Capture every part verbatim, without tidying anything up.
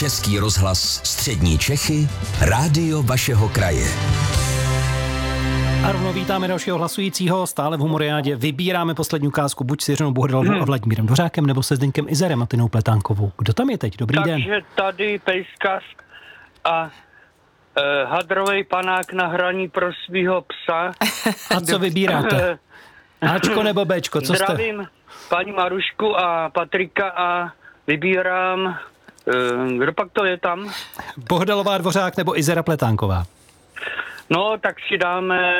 Český rozhlas Střední Čechy, rádio vašeho kraje. A rovnou vítáme dalšího hlasujícího, stále v Humoriádě. Vybíráme poslední ukázku buď s Jiřinou Bohdalovou hmm. a Vladimírem Dvořákem, nebo se Zdeňkem Izerem a Tinou Pletánkovou. Kdo tam je teď? Dobrý Takže den. Takže tady pejskař a e, hadrovej panák na hraní pro svýho psa. A co vybíráte? Ačko nebo Bčko? Co jste? Zdravím paní Marušku a Patrika a vybírám, e, kdo pak to je tam? Bohdalová, Dvořák nebo Izera Pletánková? No, tak si dáme,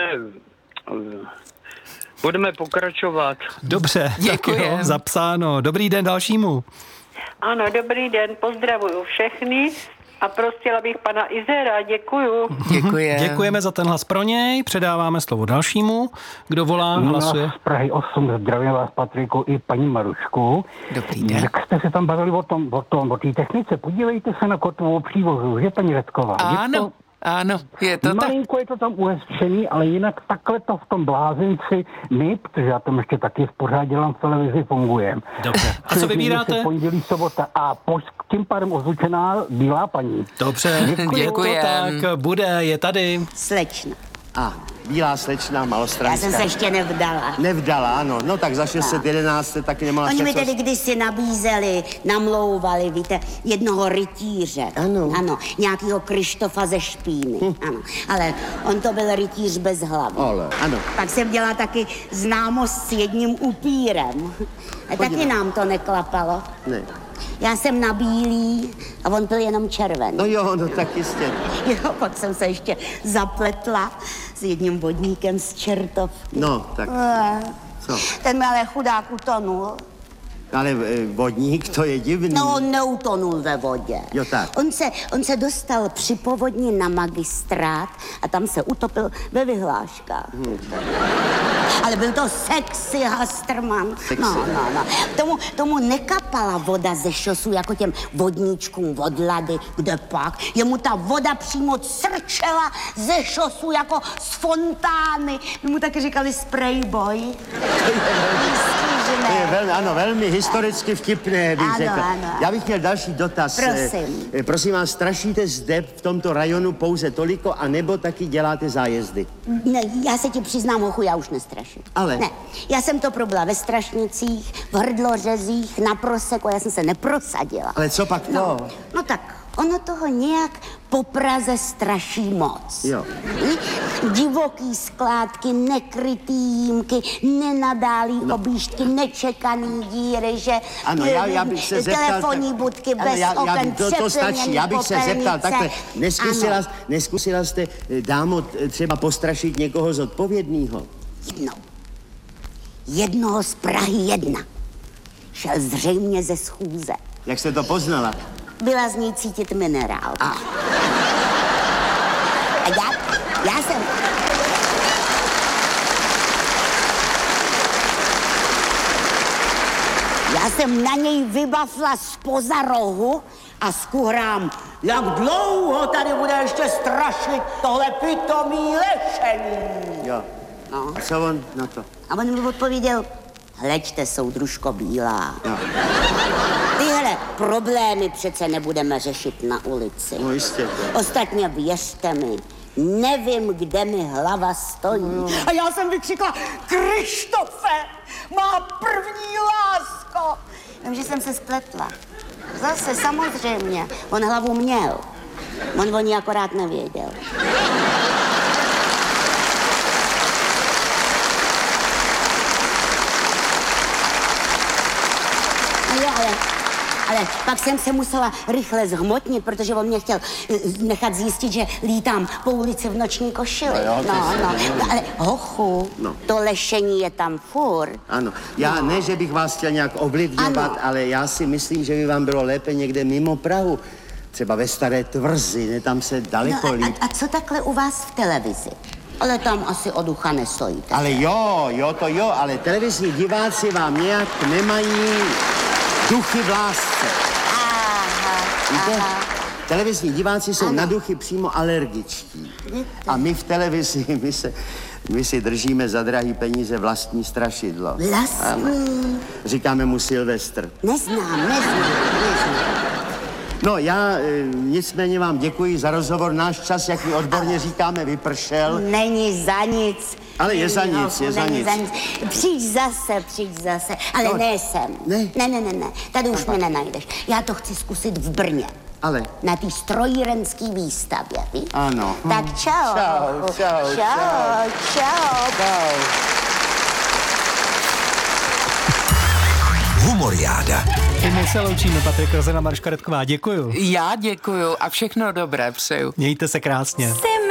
budeme pokračovat. Dobře, tak jo, zapsáno. Dobrý den dalšímu. Ano, dobrý den, pozdravuju všechny a prosila bych pana Izera, děkuju. Děkujem. Děkujeme za ten hlas pro něj, předáváme slovo dalšímu. Kdo volá, hlasuje? Z Prahy osm, zdravím vás, Patriku, i paní Marušku. Dobrý den. Jak jste se tam bavili o tom, o tom, o té technice, podívejte se na kotvovou přívozu, že paní Redková? Ano. Je to... Ano, je to tak. Malinko je to tam uhezčený, ale jinak takhle to v tom blázinci my, protože já tam ještě taky v pořád dělám v televizi, fungujem. Dobře. A co vybíráte? Pondělí, sobota a poš, tím pádem ozvučená bílá paní. Dobře, je to tak, bude, je tady. Slečna. A, bílá slečna, malostranská. Já jsem se ještě nevdala. Nevdala, ano. No tak za šest set jedenáct jste taky nemala Oni mi však, tedy kdysi nabízeli, namlouvali, víte, jednoho rytíře. Ano. Ano, nějakýho Krištofa ze Špíny. Hm. Ano, ale on to byl rytíř bez hlavy. Ale, ano. Pak jsem dělala taky známost s jedním upírem. A taky nám to neklapalo. Ne. Já jsem na bílý a on byl jenom červený. No jo, no tak jistě. Jo, pak jsem se ještě zapletla s jedním vodníkem z Čertovky. No, tak co? Ten mi ale chudák utonul. Ale e, vodník, to je divný. No, on neutonul ve vodě. Jo, tak. On se, on se dostal při povodni na magistrát a tam se utopil ve vyhláškách. Hmm. Ale byl to sexy Hasterman. Sexy. No, no, no. Tomu, tomu nekapala voda ze šosu jako těm vodníčkům od Lady, kde pak. Jemu ta voda přímo crčela ze šosu jako z fontány. My mu taky říkali sprayboy. To je velmi, ano, velmi historicky vtipné, bych ano, řekl. Ano. Já bych měl další dotaz. Prosím. E, prosím vás, strašíte zde v tomto rajonu pouze toliko, anebo taky děláte zájezdy? Ne, já se ti přiznám, hochu, já už nestraším. Ale? Ne, já jsem to probila ve Strašnicích, v Hrdlořezích, na Proseku, já jsem se neprosadila. Ale co pak to? No, no tak, ono toho nějak po Praze straší moc. Jo. Hm? Divoký skládky, nekrytý jímky, nenadálý no. objížďky, nečekaný díry, že... Ano, já, já bych se zeptal... Telefonní budky bez já, já, oken, to, to stačí, já bych se zeptal takhle. Neskusila, neskusila jste, dámo, třeba postrašit někoho zodpovědného? Jednou. Jednoho z Prahy jedna. Šel zřejmě ze schůze. Jak jste to poznala? Byla z ní cítit minerál. A, a já, já jsem... Já jsem na něj vybafla zpoza rohu a skuhrám, jak dlouho tady bude ještě strašit tohle pitomý lešení. Jo. No. A co on na to? A on mi odpověděl, hleďte, soudružko bílá. Jo. Tyhle problémy přece nebudeme řešit na ulici. No jistě. To. Ostatně věřte mi, nevím, kde mi hlava stojí. No. A já jsem vykřikla, Krištofe, má první lásko. Jenže jsem se spletla. Zase samozřejmě, on hlavu měl. On o ní akorát nevěděl. Jo, ale, ale pak jsem se musela rychle zhmotnit, protože on mě chtěl nechat zjistit, že lítám po ulici v noční košili. No, jo, no, no. no, ale hochu, no. To lešení je tam furt. Ano, já no. ne, že bych vás chtěl nějak ovlivňovat, ano. ale já si myslím, že by vám bylo lépe někde mimo Prahu. Třeba ve Staré Tvrzi, ne, tam se daleko no, líp. A, a co takhle u vás v televizi? Ale tam asi od ucha nestojíte. Ale jo, jo, to jo, ale televizní diváci vám nějak nemají duchy v lásce. Aha, Víte? aha. Televizní diváci jsou ano. na duchy přímo alergičtí. A my v televizi, my, se, my si držíme za drahý peníze vlastní strašidlo. Vlastní? Říkáme mu Silvestr. Neznám, neznám, neznám. No já e, nicméně vám děkuji za rozhovor. Náš čas, jak my odborně říkáme, vypršel. Není za nic. Ale je za nic, je za nic. za nic. Přijď zase, přijď zase. Ale No, ne sem. ne? Ne, ne, ne, ne. Tady už mě nenajdeš. Já to chci zkusit v Brně. Ale? Na té strojírenské výstavě, víš? Ano. Tak čau. Čau, čau, čau. Čau, čau. Čau. Humoriáda. I my se loučíme, Patrik Rozena, Maruška Redková. Děkuju. Já děkuju a všechno dobré přeju. Mějte se krásně.